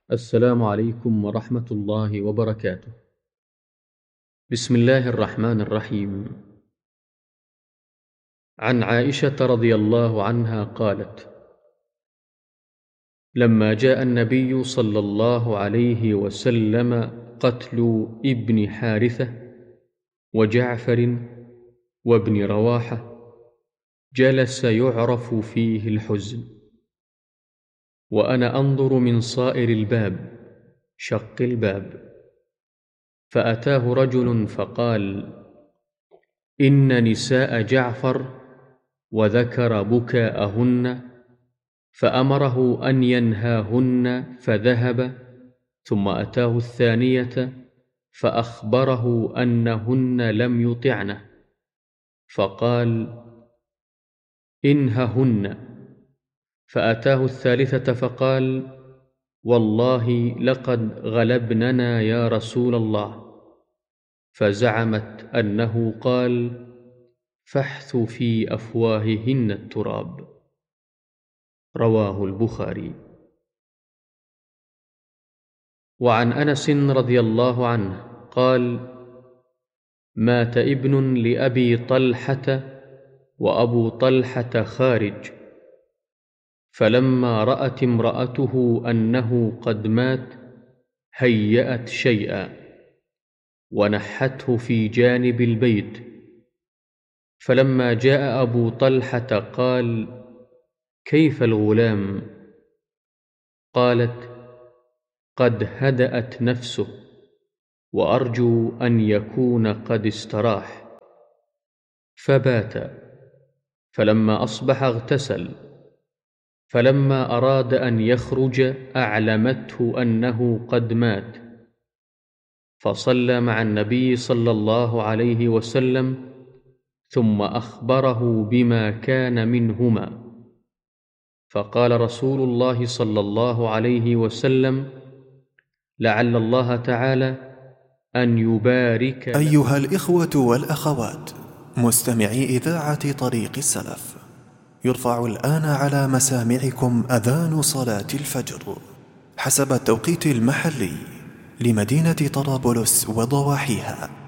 السلام عليكم ورحمة الله وبركاته. بسم الله الرحمن الرحيم. عن عائشة رضي الله عنها قالت: لما جاء النبي صلى الله عليه وسلم قتل ابن حارثة وجعفر وابن رواحة، جلس يعرف فيه الحزن، وأنا أنظر من صائر الباب، شق الباب، فأتاه رجل فقال: إن نساء جعفر، وذكر بكاءهن، فأمره أن ينهاهن فذهب، ثم أتاه الثانية فأخبره أنهن لم يطعنه، فقال: انههن. فأتاه الثالثة فقال: والله لقد غلبننا يا رسول الله. فزعمت أنه قال: فاحثوا في أفواههن التراب. رواه البخاري. وعن أنس رضي الله عنه قال: مات ابن لأبي طلحة وأبو طلحة خارج، فلما رأت امرأته أنه قد مات هيأت شيئا ونحته في جانب البيت، فلما جاء أبو طلحة قال: كيف الغلام؟ قالت: قد هدأت نفسه، وأرجو أن يكون قد استراح. فبات، فلما أصبح اغتسل، فلما أراد أن يخرج أعلمته أنه قد مات، فصلى مع النبي صلى الله عليه وسلم، ثم أخبره بما كان منهما، فقال رسول الله صلى الله عليه وسلم: لعل الله تعالى أن يبارك له. أيها الإخوة والأخوات مستمعي إذاعة طريق السلف، يرفع الآن على مسامعكم أذان صلاة الفجر حسب التوقيت المحلي لمدينة طرابلس وضواحيها.